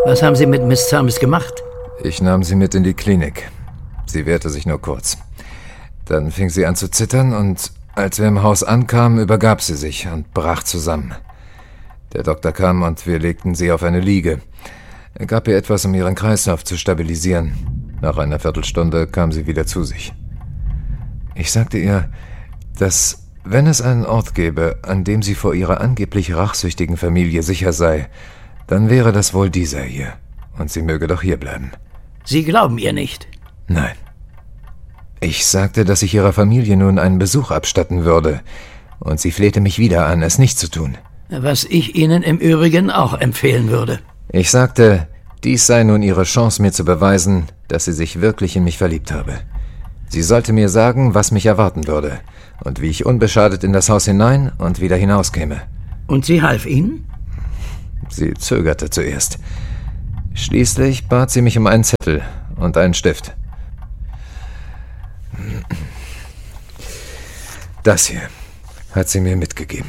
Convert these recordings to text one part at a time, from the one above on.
Was haben Sie mit Miss Thomas gemacht? Ich nahm sie mit in die Klinik. Sie wehrte sich nur kurz. Dann fing sie an zu zittern und als wir im Haus ankamen, übergab sie sich und brach zusammen. Der Doktor kam und wir legten sie auf eine Liege. Er gab ihr etwas, um ihren Kreislauf zu stabilisieren. Nach einer Viertelstunde kam sie wieder zu sich. Ich sagte ihr, dass, wenn es einen Ort gäbe, an dem sie vor ihrer angeblich rachsüchtigen Familie sicher sei, dann wäre das wohl dieser hier. Und sie möge doch hier bleiben. Sie glauben ihr nicht? Nein. Ich sagte, dass ich ihrer Familie nun einen Besuch abstatten würde. Und sie flehte mich wieder an, es nicht zu tun. Was ich Ihnen im Übrigen auch empfehlen würde. Ich sagte, dies sei nun ihre Chance, mir zu beweisen, dass sie sich wirklich in mich verliebt habe. Sie sollte mir sagen, was mich erwarten würde und wie ich unbeschadet in das Haus hinein und wieder hinauskäme. Und sie half Ihnen? Sie zögerte zuerst. Schließlich bat sie mich um einen Zettel und einen Stift. Das hier hat sie mir mitgegeben.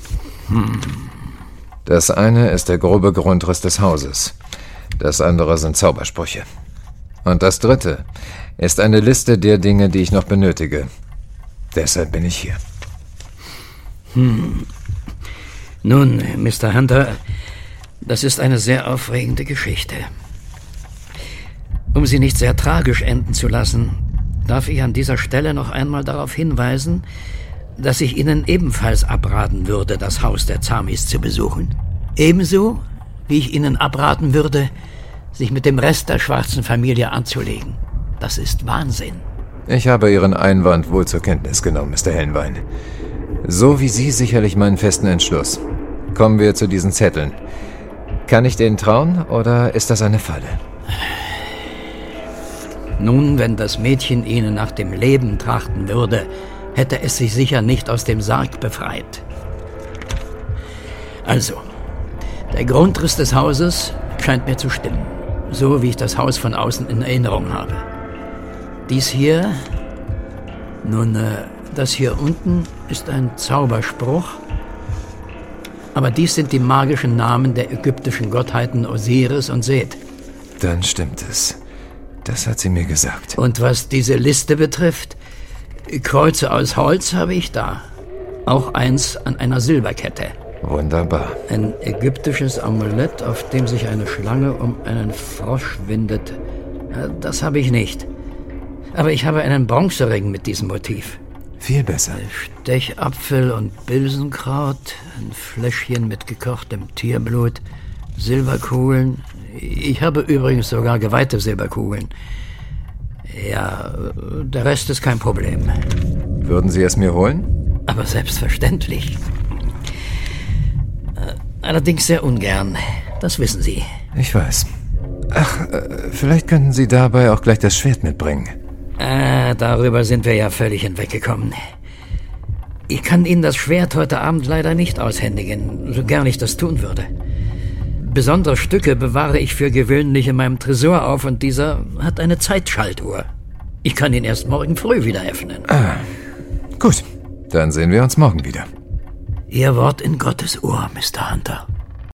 Das eine ist der grobe Grundriss des Hauses. Das andere sind Zaubersprüche. Und das dritte ist eine Liste der Dinge, die ich noch benötige. Deshalb bin ich hier. Nun, Mr. Hunter, das ist eine sehr aufregende Geschichte. Um sie nicht sehr tragisch enden zu lassen, darf ich an dieser Stelle noch einmal darauf hinweisen, dass ich Ihnen ebenfalls abraten würde, das Haus der Zamis zu besuchen. Ebenso, wie ich Ihnen abraten würde, sich mit dem Rest der schwarzen Familie anzulegen. Das ist Wahnsinn. Ich habe Ihren Einwand wohl zur Kenntnis genommen, Mr. Helnwein. So wie Sie sicherlich meinen festen Entschluss. Kommen wir zu diesen Zetteln. Kann ich denen trauen, oder ist das eine Falle? Nun, wenn das Mädchen Ihnen nach dem Leben trachten würde, hätte es sich sicher nicht aus dem Sarg befreit. Also, der Grundriss des Hauses scheint mir zu stimmen, so wie ich das Haus von außen in Erinnerung habe. Dies hier, nun, das hier unten ist ein Zauberspruch, aber dies sind die magischen Namen der ägyptischen Gottheiten Osiris und Seth. Dann stimmt es. Das hat sie mir gesagt. Und was diese Liste betrifft, Kreuze aus Holz habe ich da. Auch eins an einer Silberkette. Wunderbar. Ein ägyptisches Amulett, auf dem sich eine Schlange um einen Frosch windet. Das habe ich nicht. Aber ich habe einen Bronzering mit diesem Motiv. Viel besser. Stechapfel und Bilsenkraut, ein Fläschchen mit gekochtem Tierblut, Silberkugeln. Ich habe übrigens sogar geweihte Silberkugeln. Ja, der Rest ist kein Problem. Würden Sie es mir holen? Aber selbstverständlich. Allerdings sehr ungern. Das wissen Sie. Ich weiß. Ach, vielleicht könnten Sie dabei auch gleich das Schwert mitbringen. Darüber sind wir ja völlig hinweggekommen. Ich kann Ihnen das Schwert heute Abend leider nicht aushändigen, so gern ich das tun würde. Besondere Stücke bewahre ich für gewöhnlich in meinem Tresor auf und dieser hat eine Zeitschaltuhr. Ich kann ihn erst morgen früh wieder öffnen. Gut, dann sehen wir uns morgen wieder. Ihr Wort in Gottes Ohr, Mr. Hunter.